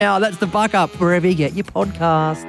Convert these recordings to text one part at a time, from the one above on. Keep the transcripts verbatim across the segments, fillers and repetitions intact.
Now that's the Buck Up, wherever you get your podcasts.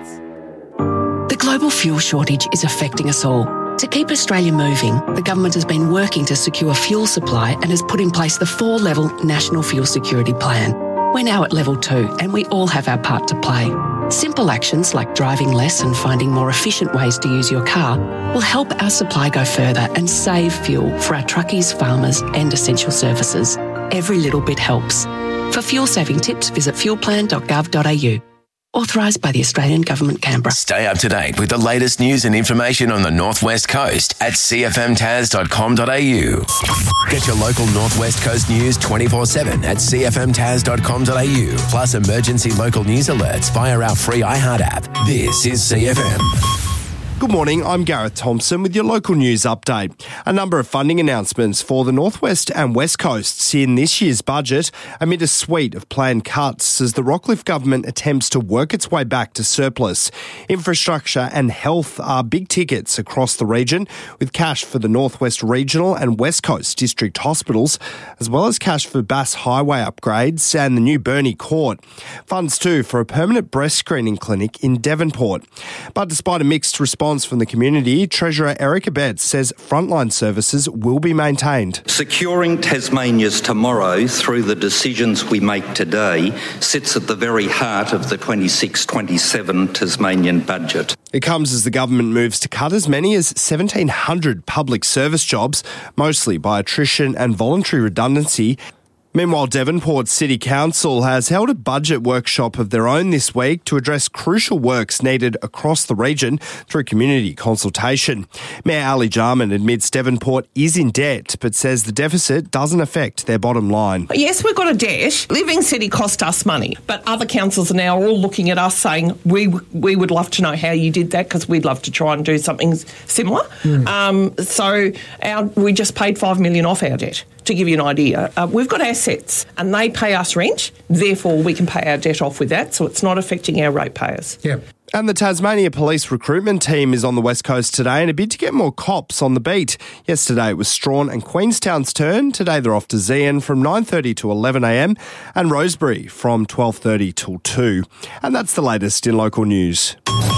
The global fuel shortage is affecting us all. To keep Australia moving, the government has been working to secure fuel supply and has put in place the four-level National Fuel Security Plan. We're now at level two and we all have our part to play. Simple actions like driving less and finding more efficient ways to use your car will help our supply go further and save fuel for our truckies, farmers and essential services. Every little bit helps. For fuel saving tips, visit fuel plan dot gov dot a u. Authorised by the Australian Government, Canberra. Stay up to date with the latest news and information on the North West Coast at c f m tas dot com dot a u. Get your local North West Coast news twenty-four seven at c f m tas dot com dot a u. Plus emergency local news alerts via our free iHeart app. This is C F M. Good morning, I'm Gareth Thompson with your local news update. A number of funding announcements for the Northwest and West Coasts in this year's budget amid a suite of planned cuts as the Rockcliffe government attempts to work its way back to surplus. Infrastructure and health are big tickets across the region, with cash for the Northwest Regional and West Coast District Hospitals, as well as cash for Bass Highway upgrades and the new Burnie Court. Funds too for a permanent breast screening clinic in Devonport. But despite a mixed response from the community, Treasurer Erica Betts says frontline services will be maintained. Securing Tasmania's tomorrow through the decisions we make today sits at the very heart of the twenty-six twenty-seven Tasmanian budget. It comes as the government moves to cut as many as seventeen hundred public service jobs, mostly by attrition and voluntary redundancy. Meanwhile, Devonport City Council has held a budget workshop of their own this week to address crucial works needed across the region through community consultation. Mayor Ali Jarman admits Devonport is in debt, but says the deficit doesn't affect their bottom line. Yes, we've got a debt. Living City cost us money, but other councils are now all looking at us saying, we we would love to know how you did that because we'd love to try and do something similar. Mm. Um, so our, we just paid five million dollars off our debt. To give you an idea, uh, we've got assets and they pay us rent, therefore we can pay our debt off with that, so it's not affecting our ratepayers. Yeah. And the Tasmania Police recruitment team is on the West Coast today in a bid to get more cops on the beat. Yesterday it was Strawn and Queenstown's turn. Today they're off to Zeehan from nine thirty to eleven a m and Rosebery from twelve thirty till two. And that's the latest in local news.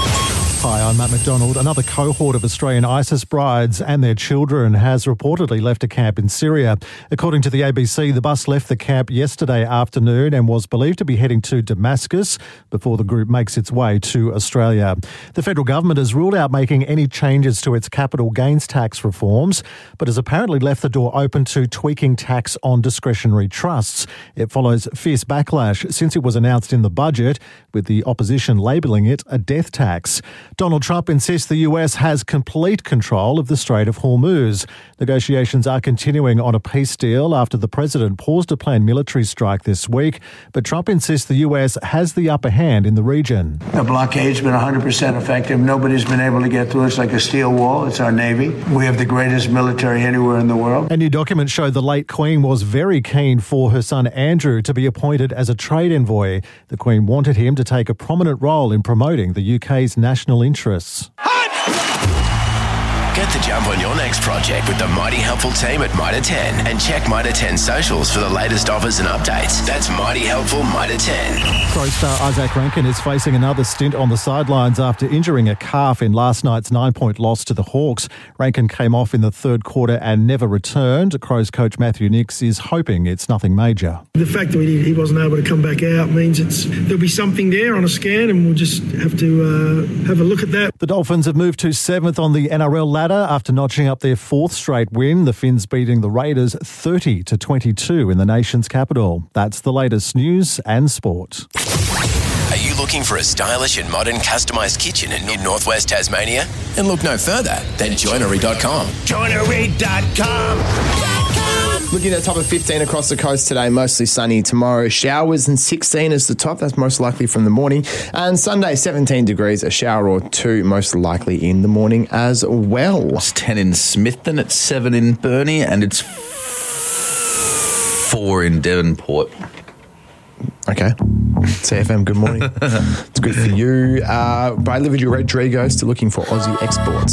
Hi, I'm Matt McDonald. Another cohort of Australian ISIS brides and their children has reportedly left a camp in Syria. According to the A B C, the bus left the camp yesterday afternoon and was believed to be heading to Damascus before the group makes its way to Australia. The federal government has ruled out making any changes to its capital gains tax reforms, but has apparently left the door open to tweaking tax on discretionary trusts. It follows fierce backlash since it was announced in the budget, with the opposition labelling it a death tax. Donald Trump insists the U S has complete control of the Strait of Hormuz. Negotiations are continuing on a peace deal after the president paused a planned military strike this week, but Trump insists the U S has the upper hand in the region. The blockade's been one hundred percent effective. Nobody's been able to get through. It's like a steel wall. It's our Navy. We have the greatest military anywhere in the world. A new document showed the late Queen was very keen for her son Andrew to be appointed as a trade envoy. The Queen wanted him to take a prominent role in promoting the U K's national interests. Get the jump on your next project with the Mighty Helpful team at Mitre ten and check Mitre ten socials for the latest offers and updates. That's Mighty Helpful Mitre ten. Crows star Isaac Rankin is facing another stint on the sidelines after injuring a calf in last night's nine-point loss to the Hawks. Rankin came off in the third quarter and never returned. Crows coach Matthew Nicks is hoping it's nothing major. The fact that he wasn't able to come back out means it's there'll be something there on a scan and we'll just have to uh, have a look at that. The Dolphins have moved to seventh on the N R L ladder after notching up their fourth straight win. The Finns beating the Raiders thirty to twenty-two in the nation's capital. That's the latest news and sport. Are you looking for a stylish and modern customised kitchen in, in northwest Tasmania? And look no further than joinery dot com. joinery dot com. Looking at a top of fifteen across the coast today, mostly sunny. Tomorrow, showers and sixteen is the top. That's most likely from the morning. And Sunday, seventeen degrees, a shower or two, most likely in the morning as well. It's ten in Smithton, it's seven in Burnie, and it's f- four in Devonport. Okay. C F M, good morning. It's good for you. Uh, Bradley Rodriguez still looking for Aussie exports.